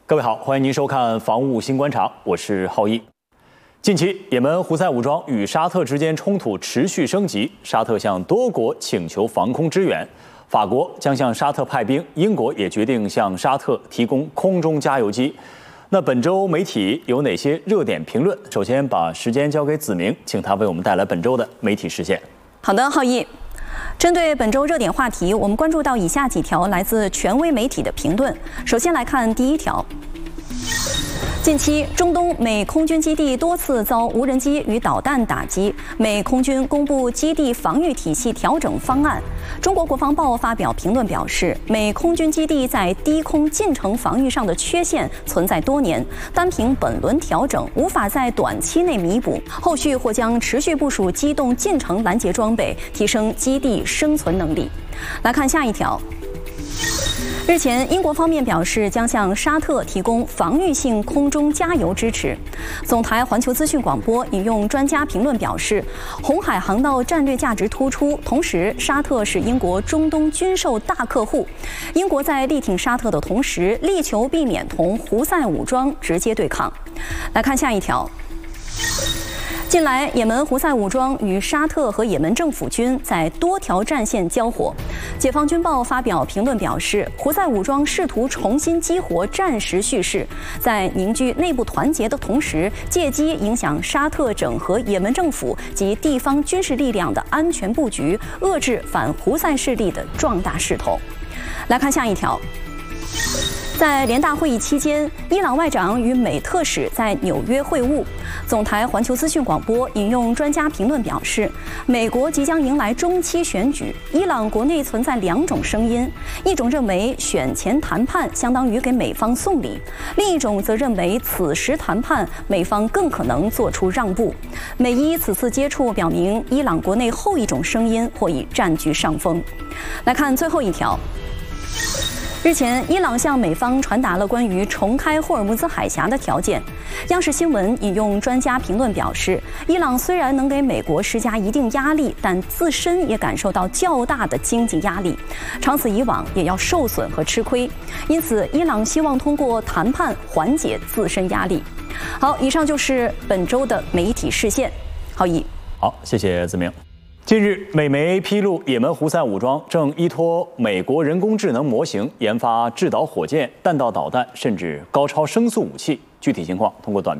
各位好，欢迎您收看《防务新观察》，我是浩一。近期，也门胡塞武装与沙特之间冲突持续升级，沙特向多国请求防空支援，法国将向沙特派兵，英国也决定向沙特提供空中加油机。那本周媒体有哪些热点评论？首先把时间交给子明，请他为我们带来本周的媒体视线。 好的，浩一。针对本周热点话题，我们关注到以下几条来自权威媒体的评论。首先来看第一条。近期，中东美空军基地多次遭无人机与导弹打击，美空军公布基地防御体系调整方案。中国国防报发表评论表示，美空军基地在低空近程防御上的缺陷存在多年，单凭本轮调整无法在短期内弥补，后续或将持续部署机动近程拦截装备，提升基地生存能力。来看下一条。日前，英国方面表示将向沙特提供防御性空中加油支持。总台环球资讯广播引用专家评论表示，红海航道战略价值突出，同时沙特是英国中东军售大客户。英国在力挺沙特的同时，力求避免同胡塞武装直接对抗。来看下一条。近来，也门胡塞武装与沙特和也门政府军在多条战线交火。解放军报发表评论表示，胡塞武装试图重新激活战时叙事，在凝聚内部团结的同时，借机影响沙特整合也门政府及地方军事力量的安全布局，遏制反胡塞势力的壮大势头。来看下一条。在联大会议期间，伊朗外长与美特使在纽约会晤。总台环球资讯广播引用专家评论表示，美国即将迎来中期选举，伊朗国内存在两种声音，一种认为选前谈判相当于给美方送礼，另一种则认为此时谈判美方更可能做出让步。美伊此次接触表明，伊朗国内后一种声音或已占据上风。来看最后一条。日前，伊朗向美方传达了关于重开霍尔木兹海峡的条件。央视新闻引用专家评论表示，伊朗虽然能给美国施加一定压力，但自身也感受到较大的经济压力，长此以往也要受损和吃亏。因此，伊朗希望通过谈判缓解自身压力。好，以上就是本周的媒体视线。浩一， 好，谢谢子明。近日，美媒披露，也门胡塞武装正依托美国人工智能模型研发制导火箭、弹道导弹，甚至高超声速武器。具体情况通过短片。